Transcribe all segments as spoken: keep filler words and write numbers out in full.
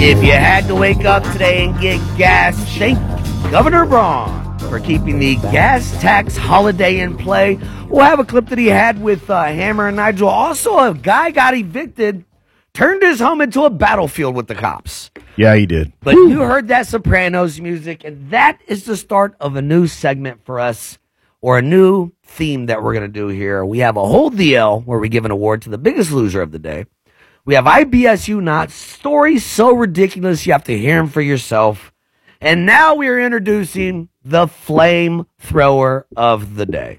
If you had to wake up today and get gas, thank Governor Braun for keeping the gas tax holiday in play. We'll have a clip that he had with uh, Hammer and Nigel. Also, a guy got evicted, turned his home into a battlefield with the cops. Yeah, he did. But Woo. You heard that Sopranos music, and that is the start of a new segment for us, or a new theme that we're going to do here. We have a Hold the L, where we give an award to the biggest loser of the day. We have I B S U Not, stories so ridiculous you have to hear them for yourself. And now we are introducing the flamethrower of the day.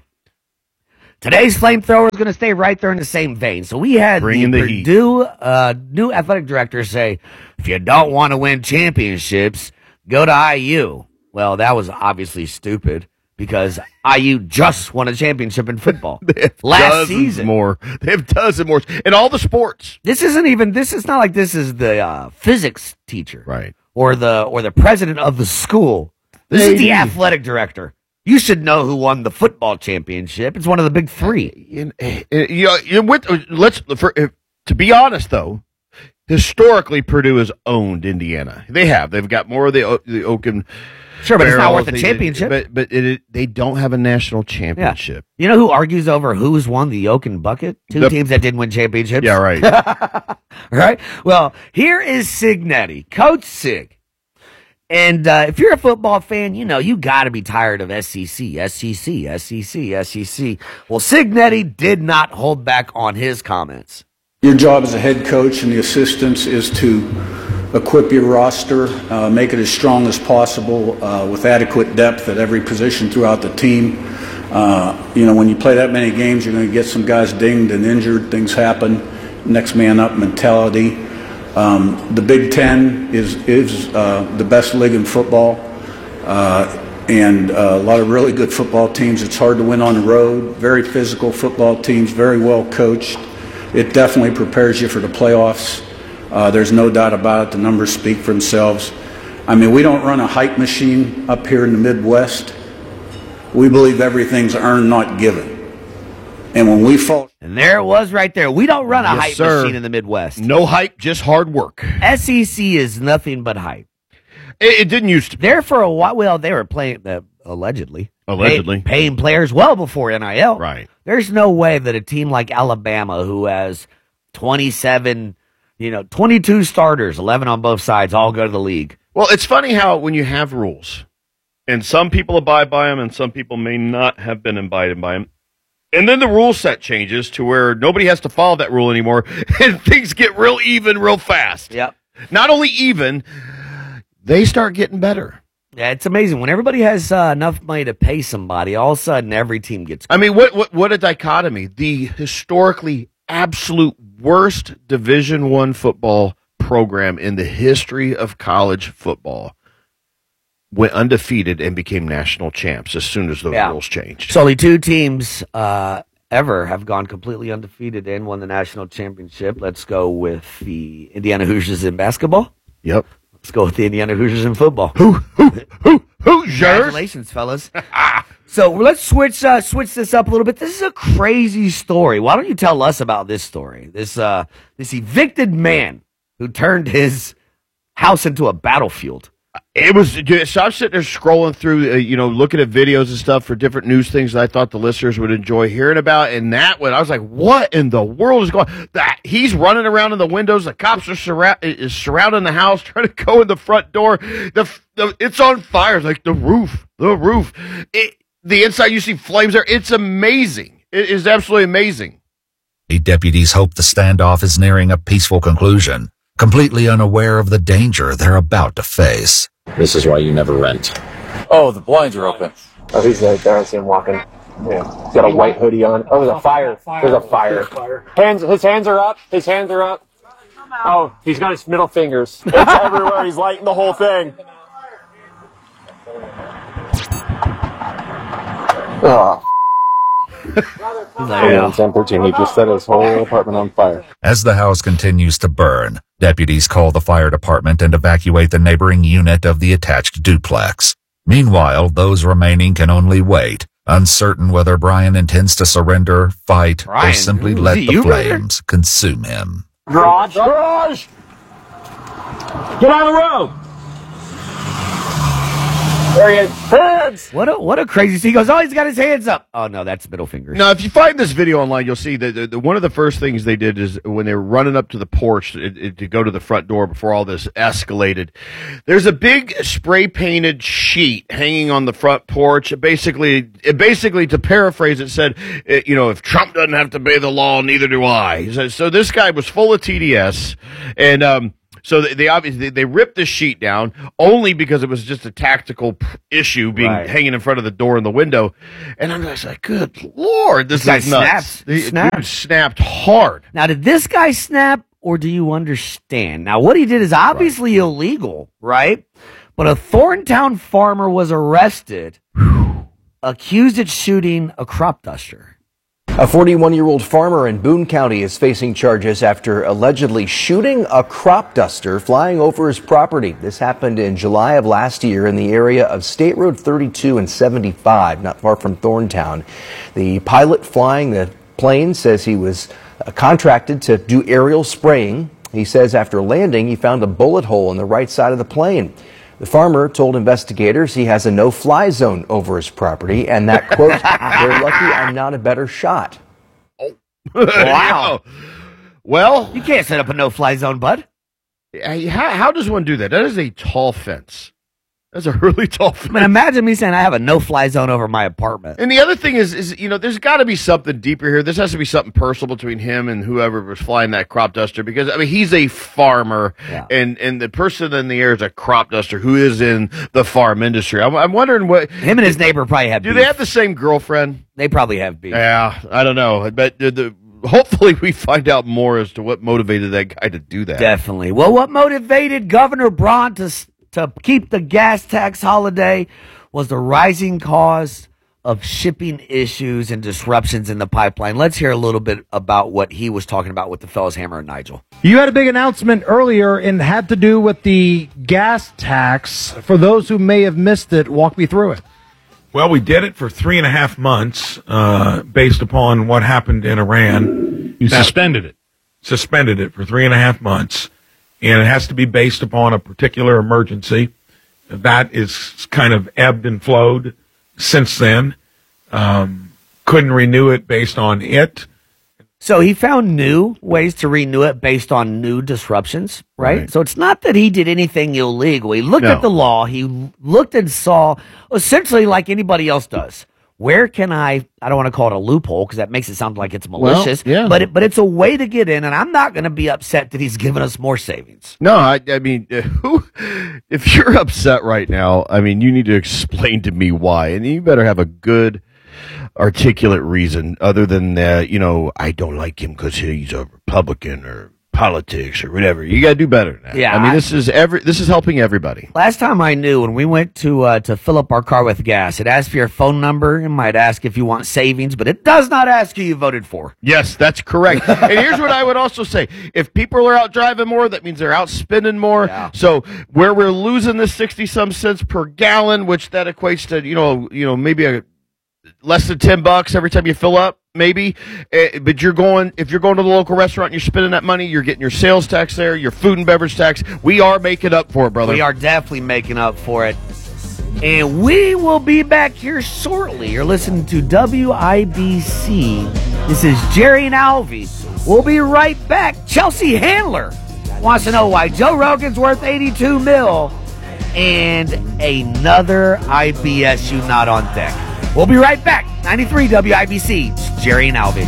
Today's flamethrower is going to stay right there in the same vein. So we had Bring the, the Purdue uh, new athletic director say, if you don't want to win championships, go to I U. Well, that was obviously stupid, because I U just won a championship in football last season. More. They have dozens more in all the sports. This isn't even, this is not like this is the uh, physics teacher. Right. Or the, or the president of the school. This they, is the athletic director. You should know who won the football championship. It's one of the big three. You know, you with, let's, for, to be honest, though, historically, Purdue has owned Indiana. They have. They've got more of the, the Oaken. Sure, but it's not worth a championship. But but it, it, they don't have a national championship. Yeah. You know who argues over who's won the Oaken Bucket? Two the, teams that didn't win championships. Yeah, right. Right? Well, here is Cignetti, Coach Sig. And uh, if you're a football fan, you know, you got to be tired of S E C, S E C, S E C, S E C. Well, Cignetti did not hold back on his comments. Your job as a head coach and the assistants is to equip your roster, uh, make it as strong as possible uh, with adequate depth at every position throughout the team. Uh, you know, when you play that many games, you're going to get some guys dinged and injured. Things happen. Next man up mentality. Um, the Big Ten is is uh, the best league in football, uh, and uh, a lot of really good football teams. It's hard to win on the road. Very physical football teams, very well coached. It definitely prepares you for the playoffs. Uh, there's no doubt about it. The numbers speak for themselves. I mean, we don't run a hype machine up here in the Midwest. We believe everything's earned, not given. And when we fall... And there it was right there. We don't run a yes, hype sir. machine in the Midwest. No hype, just hard work. S E C is nothing but hype. It, it didn't used to be. There for a while, well, they were playing, uh, allegedly. Allegedly. Pay, paying players well before N I L. Right. There's no way that a team like Alabama, who has twenty-seven... You know, twenty-two starters, eleven on both sides, all go to the league. Well, it's funny how when you have rules, and some people abide by them, and some people may not have been abided by them, and then the rule set changes to where nobody has to follow that rule anymore, and things get real even real fast. Yep. Not only even, they start getting better. Yeah, it's amazing. When everybody has uh, enough money to pay somebody, all of a sudden every team gets... I mean, what what what a dichotomy. The historically absolute worst Division One football program in the history of college football went undefeated and became national champs as soon as those yeah. rules changed. So only two teams uh, ever have gone completely undefeated and won the national championship. Let's go with the Indiana Hoosiers in basketball. Yep. Let's go with the Indiana Hoosiers in football. Who, who, who, Hoosiers? Congratulations, fellas. So let's switch uh, switch this up a little bit. This is a crazy story. Why don't you tell us about this story? This uh, this evicted man who turned his house into a battlefield. It was. So I'm sitting there scrolling through, uh, you know, looking at videos and stuff for different news things that I thought the listeners would enjoy hearing about. And that one, I was like, "What in the world is going on?" That he's running around in the windows. The cops are surra- is surrounding the house, trying to go in the front door. The, the it's on fire. It's like the roof, the roof. It, the inside, you see flames there. It's amazing. It is absolutely amazing. Deputies hope the standoff is nearing a peaceful conclusion, completely unaware of the danger they're about to face. This is why you never rent. Oh, the blinds are open. Oh, he's right there. I see him walking. Yeah. He's got a white hoodie on. Oh, there's a fire. There's a fire. Hands, his hands are up. His hands are up. Oh, he's got his middle fingers. It's everywhere. He's lighting the whole thing. Oh. ten thirteen, he just set his whole apartment on fire. As the house continues to burn, deputies call the fire department and evacuate the neighboring unit of the attached duplex. Meanwhile, those remaining can only wait, uncertain whether Brian intends to surrender, fight, Brian, or simply let the you, flames brother? consume him. Garage! Garage! Get on the road. There he is. Hands. What a what a crazy scene. He goes, oh, he's got his hands up. Oh, no, that's middle fingers. Now, if you find this video online, you'll see that the, the, one of the first things they did is when they were running up to the porch it, it, to go to the front door before all this escalated, there's a big spray painted sheet hanging on the front porch. It basically, it basically, to paraphrase, it said, it, you know, if Trump doesn't have to obey the law, neither do I. So, so this guy was full of T D S, and um. So they, they obviously they ripped the sheet down only because it was just a tactical issue being Right. hanging in front of the door and the window, and I'm just like, good Lord, this, This is guy nuts. snapped. The Snapped. dude snapped hard. Now, did this guy snap, or do you understand? Now, what he did is obviously illegal, right? But a Thorntown farmer was arrested, accused of shooting a crop duster. A forty-one-year-old farmer in Boone County is facing charges after allegedly shooting a crop duster flying over his property. This happened in July of last year in the area of State Road thirty-two and seventy-five, not far from Thorntown. The pilot flying the plane says he was uh, contracted to do aerial spraying. He says after landing, he found a bullet hole in the right side of the plane. The farmer told investigators he has a no-fly zone over his property and that, quote, they're lucky I'm not a better shot. Wow. Well, You can't set up a no-fly zone, bud. how, how does one do that? That is a tall fence. That's a really tall fence. I mean, imagine me saying I have a no-fly zone over my apartment. And the other thing is, is you know, there's got to be something deeper here. This has to be something personal between him and whoever was flying that crop duster, because I mean, he's a farmer, Yeah. and and the person in the air is a crop duster who is in the farm industry. I'm, I'm wondering what Him and his neighbor probably have do beef. they have the same girlfriend? They probably have beef. Yeah, I don't know, but the, the, hopefully we find out more as to what motivated that guy to do that. Definitely. Well, what motivated Governor Braun to to keep the gas tax holiday was the rising cost of shipping issues and disruptions in the pipeline. Let's hear a little bit about what he was talking about with the fellas Hammer and Nigel. You had a big announcement earlier and had to do with the gas tax. For those who may have missed it, walk me through it. Well, we did it for three and a half months, uh, based upon what happened in Iran. You That- suspended it. Suspended it for three and a half months, and it has to be based upon a particular emergency. That is kind of ebbed and flowed since then. Um, couldn't renew it based on it. So he found new ways to renew it based on new disruptions, right? Right. So it's not that he did anything illegal. He looked No. at the law. He looked and saw essentially like anybody else does. Where can I, I don't want to call it a loophole because that makes it sound like it's malicious, yeah. but it, but it's a way to get in, and I'm not going to be upset that he's given us more savings. No, I, I mean, uh, who? If you're upset right now, I mean, you need to explain to me why, and you better have a good, articulate reason other than uh, you know, I don't like him because he's a Republican or politics or whatever. You got to do better than that. Yeah, I mean, I- this is every this is helping everybody. Last time I knew, when we went to uh, to fill up our car with gas, it asked for your phone number. It might ask if you want savings, but it does not ask who you voted for. Yes, that's correct. And here's what I would also say. If people are out driving more, that means they're out spending more. Yeah. So where we're losing the sixty some cents per gallon, which that equates to, you know, you know, maybe a less than ten bucks every time you fill up, maybe. Uh, but you're going, if you're going to the local restaurant and you're spending that money, you're getting your sales tax there, your food and beverage tax. We are making up for it, brother. We are definitely making up for it. And we will be back here shortly. You're listening to W I B C. This is Jerry and Alvy. We'll be right back. Chelsea Handler wants to know why Joe Rogan's worth eighty-two mil and another I B S U not on deck. We'll be right back. ninety-three W I B C. It's Jerry and Alvy.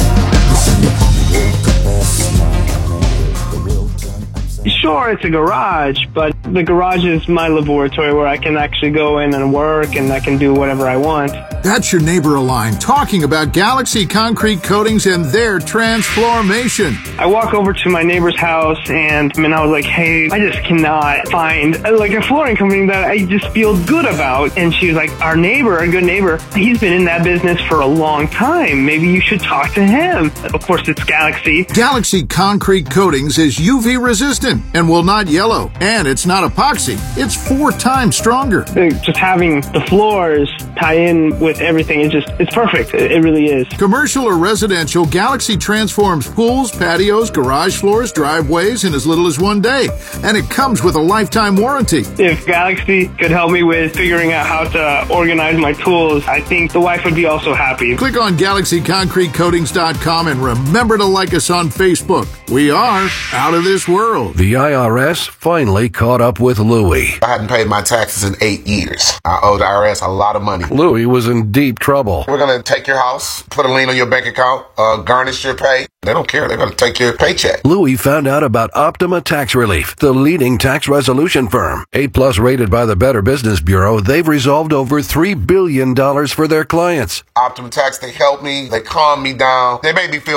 Sure, it's a garage, but the garage is my laboratory where I can actually go in and work and I can do whatever I want. That's your neighbor Align talking about Galaxy Concrete Coatings and their transformation. I walk over to my neighbor's house and, I mean, I was like, hey, I just cannot find uh, like a flooring company that I just feel good about. And she was like, our neighbor, a good neighbor, he's been in that business for a long time. Maybe you should talk to him. Of course, it's Galaxy. Galaxy Concrete Coatings is U V resistant, and will not yellow. And it's not epoxy. It's four times stronger. Just having the floors tie in with everything, it's just, it's perfect. It, it really is. Commercial or residential, Galaxy transforms pools, patios, garage floors, driveways in as little as one day. And it comes with a lifetime warranty. If Galaxy could help me with figuring out how to organize my tools, I think the wife would be also happy. Click on Galaxy Concrete Coatings dot com and remember to like us on Facebook. We are out of this world. The I R S finally caught up with Louie. I hadn't paid my taxes in eight years. I owed the I R S a lot of money. Louie was in deep trouble. We're going to take your house, put a lien on your bank account, uh, garnish your pay. They don't care. They're going to take your paycheck. Louie found out about Optima Tax Relief, the leading tax resolution firm. A plus rated by the Better Business Bureau, they've resolved over three billion dollars for their clients. Optima Tax, they helped me. They calmed me down. They made me feel